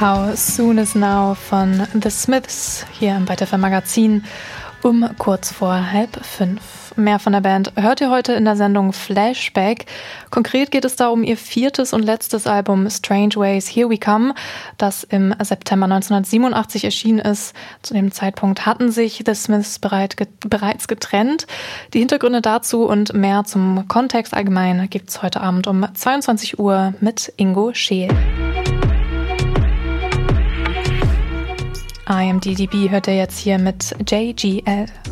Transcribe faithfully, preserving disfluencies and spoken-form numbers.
How Soon Is Now von The Smiths hier im Byte F M Magazin um kurz vor halb fünf. Mehr von der Band hört ihr heute in der Sendung Flashback. Konkret geht es da um ihr viertes und letztes Album Strange Ways, Here We Come, das im September neunzehnhundertsiebenundachtzig erschienen ist. Zu dem Zeitpunkt hatten sich The Smiths bereit, ge- bereits getrennt. Die Hintergründe dazu und mehr zum Kontext allgemein gibt's heute Abend um zweiundzwanzig Uhr mit Ingo Scheel. I Am D D B hört ihr jetzt hier mit J G L.